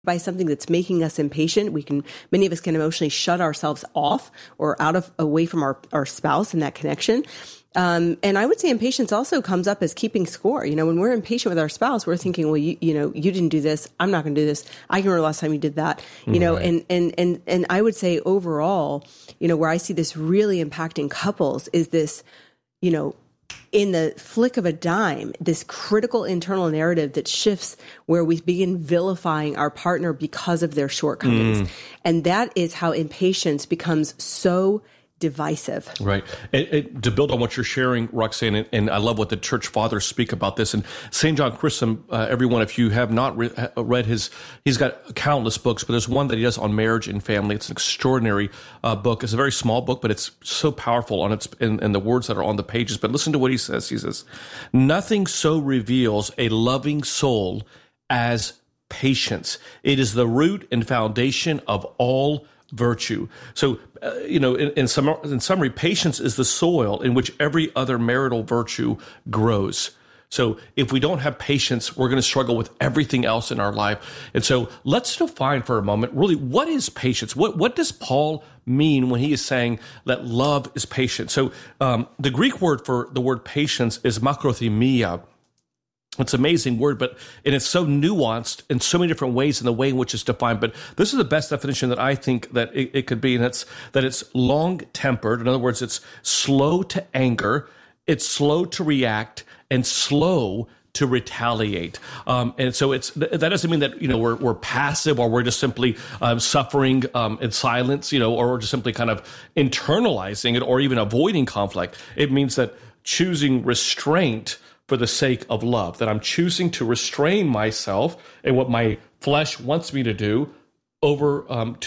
by something that's making us impatient, many of us can emotionally shut ourselves off or away from our spouse and that connection. And I would say impatience also comes up as keeping score. When we're impatient with our spouse, we're thinking, well, you didn't do this. I'm not going to do this. I can remember last time you did that, Right. and I would say overall, where I see this really impacting couples is this, in the flick of a dime, this critical internal narrative that shifts where we begin vilifying our partner because of their shortcomings. And that is how impatience becomes so divisive. Right. To build on what you're sharing, Roxanne, and I love what the church fathers speak about this. And St. John Chrysostom, everyone, if you have not read he's got countless books, but there's one that he does on marriage and family. It's an extraordinary book. It's a very small book, but it's so powerful on and the words that are on the pages. But listen to what he says. He says, nothing so reveals a loving soul as patience. It is the root and foundation of all virtue. So, in summary, patience is the soil in which every other marital virtue grows. So if we don't have patience, we're going to struggle with everything else in our life. And so let's define for a moment, really, what is patience? What does Paul mean when he is saying that love is patient? So the Greek word for the word patience is makrothemia. It's an amazing word, and it's so nuanced in so many different ways in the way in which it's defined. But this is the best definition that I think that it could be, and it's that it's long-tempered. In other words, it's slow to anger, it's slow to react, and slow to retaliate. And so that doesn't mean that, we're passive or we're just simply suffering in silence, or we're just simply kind of internalizing it or even avoiding conflict. It means that choosing restraint for the sake of love, that I'm choosing to restrain myself and what my flesh wants me to do for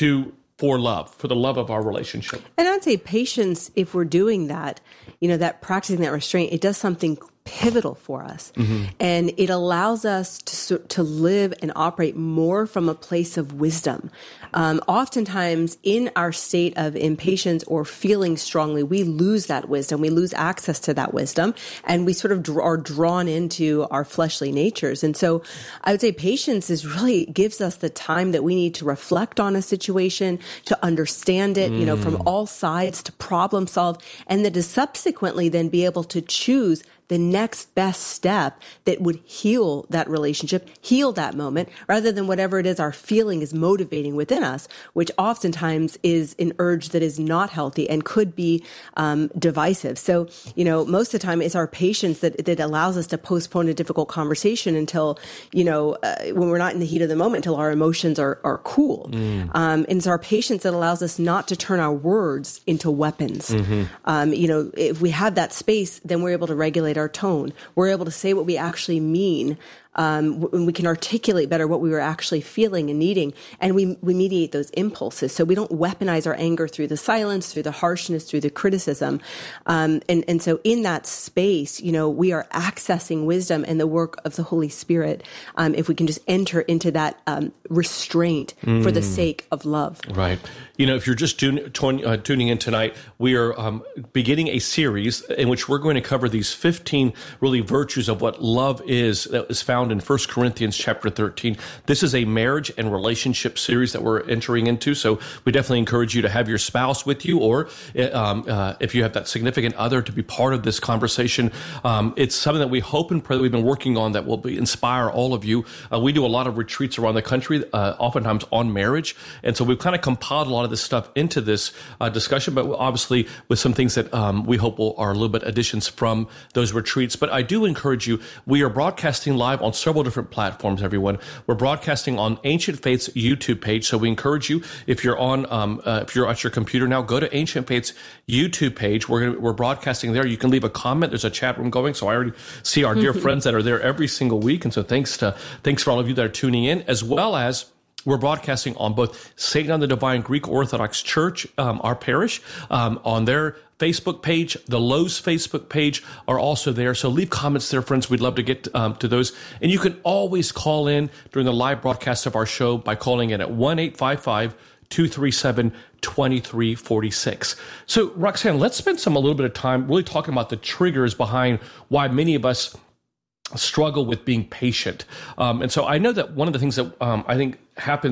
love, for the love of our relationship. And I'd say patience, if we're doing that, that practicing that restraint, it does something pivotal for us. And it allows us to live and operate more from a place of wisdom. Oftentimes in our state of impatience or feeling strongly, we lose that wisdom. We lose access to that wisdom, and we sort of are drawn into our fleshly natures. And so I would say patience really gives us the time that we need to reflect on a situation, to understand it, from all sides, to problem solve, and then to subsequently then be able to choose the next best step that would heal that relationship, heal that moment, rather than whatever it is our feeling is motivating within us, which oftentimes is an urge that is not healthy and could be divisive. So, most of the time it's our patience that allows us to postpone a difficult conversation until, when we're not in the heat of the moment, until our emotions are cool. And it's our patience that allows us not to turn our words into weapons. If we have that space, then we're able to regulate our tone. We're able to say what we actually mean. We can articulate better what we were actually feeling and needing, and we mediate those impulses. So we don't weaponize our anger through the silence, through the harshness, through the criticism. And so in that space, we are accessing wisdom and the work of the Holy Spirit, if we can just enter into that restraint for the sake of love. Right. If you're just tuning in tonight, we are beginning a series in which we're going to cover these 15 really virtues of what love is, that is found in 1 Corinthians chapter 13. This is a marriage and relationship series that we're entering into, so we definitely encourage you to have your spouse with you, or if you have that significant other, to be part of this conversation. It's something that we hope and pray that we've been working on that will inspire all of you. We do a lot of retreats around the country, oftentimes on marriage, and so we've kind of compiled a lot of this stuff into this discussion, but obviously with some things that we hope are a little bit additions from those retreats. But I do encourage you, we are broadcasting live on several different platforms, everyone. We're broadcasting on Ancient Faith's YouTube page, so we encourage you, if you're at your computer now, go to Ancient Faith's YouTube page. We're broadcasting there. You can leave a comment. There's a chat room going, so I already see our dear friends that are there every single week, and so thanks for all of you that are tuning in, as well as we're broadcasting on both St. John the Divine Greek Orthodox Church, our parish, on their Facebook page. The Lowe's Facebook page are also there. So leave comments there, friends. We'd love to get to those. And you can always call in during the live broadcast of our show by calling in at 1-855-237-2346. So, Roxanne, let's spend a little bit of time really talking about the triggers behind why many of us struggle with being patient. And so I know that one of the things that I think happens